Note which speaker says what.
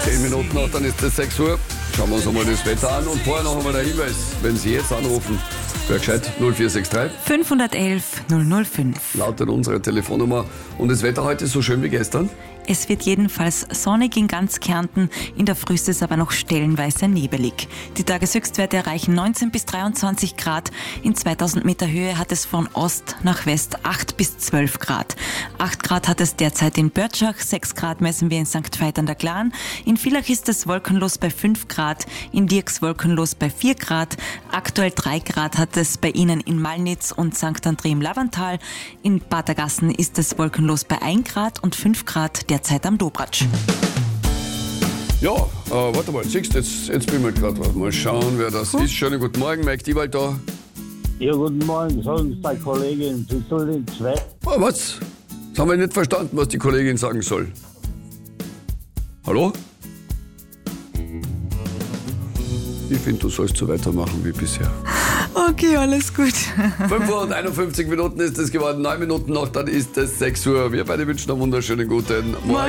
Speaker 1: 10 Minuten nach, dann ist es 6 Uhr. Schauen wir uns einmal das Wetter an und vorher noch einmal der Hinweis, wenn Sie jetzt anrufen, wäre gescheit 0463
Speaker 2: 511 005.
Speaker 1: lautet unsere Telefonnummer. Und das Wetter heute ist so schön wie gestern?
Speaker 2: Es wird jedenfalls sonnig in ganz Kärnten, in der Früh ist es aber noch stellenweise nebelig. Die Tageshöchstwerte erreichen 19 bis 23 Grad. In 2000 Meter Höhe hat es von Ost nach West 8 bis 12 Grad. 8 Grad hat es derzeit in Börtschach, 6 Grad messen wir in St. Veit an der Glan. In Villach ist es wolkenlos bei 5 Grad, in Dirks wolkenlos bei 4 Grad. Aktuell 3 Grad hat es bei Ihnen in Malnitz und St. André im Lavantal. In Patergassen ist es wolkenlos bei 1 Grad und 5 Grad derzeit am Dobratsch.
Speaker 1: Ja, warte mal, siehst du, jetzt bin ich gerade. Mal schauen, wer das ist. Schönen guten Morgen, Mike Diewald da.
Speaker 3: Ja, guten Morgen. Sagen Sie der Kollegin, sie soll den Zweck.
Speaker 1: Oh, was? Das haben wir nicht verstanden, was die Kollegin sagen soll. Hallo? Ich finde, du sollst so weitermachen wie bisher.
Speaker 2: Okay, alles gut.
Speaker 1: 5 Uhr und 51 Minuten ist es geworden, 9 Minuten noch, dann ist es 6 Uhr. Wir beide wünschen einen wunderschönen guten Morgen.